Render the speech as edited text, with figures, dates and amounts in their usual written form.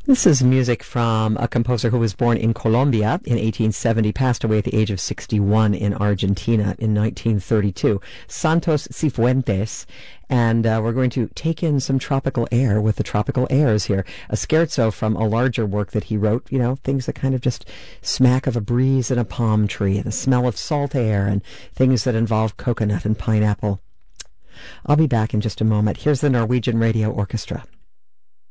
This is music from a composer who was born in Colombia in 1870, passed away at the age of 61 in Argentina in 1932, Santos Cifuentes. And we're going to take in some tropical air with the tropical airs here. A scherzo from a larger work that he wrote, you know, things that kind of just smack of a breeze in a palm tree and the smell of salt air and things that involve coconut and pineapple. I'll be back in just a moment. Here's the Norwegian Radio Orchestra.